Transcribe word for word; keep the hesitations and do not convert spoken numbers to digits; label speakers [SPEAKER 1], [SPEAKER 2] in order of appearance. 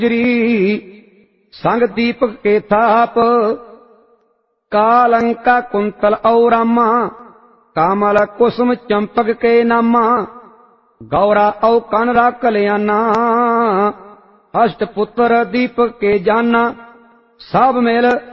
[SPEAKER 1] श्री संग दीपक के थाप कालंका कुंतल और रामा कामल कुसुम चंपक के नामा गौरा औ कनरा कल्याणा अष्ट पुत्र दीपक के जाना सब मेल